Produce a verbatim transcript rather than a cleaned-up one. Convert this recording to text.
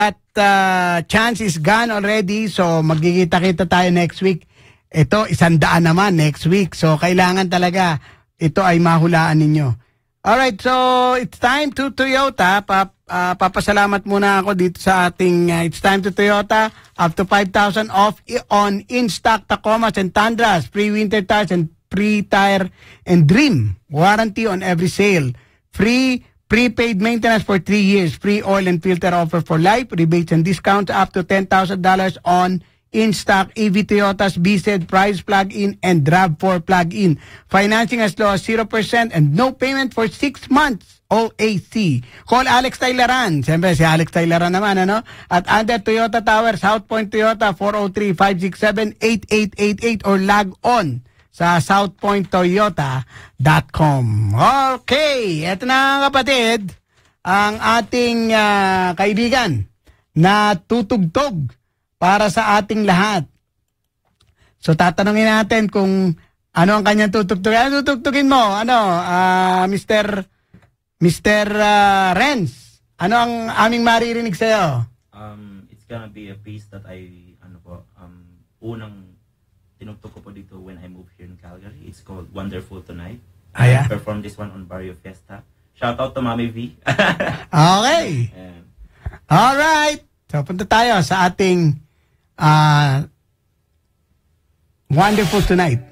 At uh, chance is gone already. So magkikita-kita tayo next week. Ito, isang daan naman next week. So kailangan talaga ito ay mahulaan ninyo. Alright, so it's time to Toyota. Pap, uh, papasalamat muna ako dito sa ating uh, it's time to Toyota. Up to five thousand off on in-stock Tacomas and Tundras. Free winter tires and free tire and Dream. Warranty on every sale. Free prepaid maintenance for three years. Free oil and filter offer for life. Rebates and discounts up to ten thousand dollars on in-stock E V Toyotas, B Z E D, Price plug-in, and RAV four plug-in. Financing as low as zero percent and no payment for six months. O A C. Call Alex Taylaran. Siyempre, si Alex Taylaran naman, ano? At under Toyota Tower, South Point Toyota, four oh three, five six seven, eight eight eight eight or log on sa south point toyota dot com. Okay, eto na kapatid, ang ating uh, kaibigan na tutugtog para sa ating lahat. So tatanungin natin kung ano ang kanyang tutugtugin. Ano tutugtugin mo? Ano, uh, Mister Mister Uh, Renz, ano ang aming maririnig sa'yo? Um, it's gonna be a piece that I, ano po, um, unang tinugtog ko po dito when I moved here in Calgary. It's called Wonderful Tonight. Ah, yeah? I performed this one on Barrio Fiesta. Shout out to Mami V. Okay. And, alright. So punta tayo sa ating uh, Wonderful Tonight.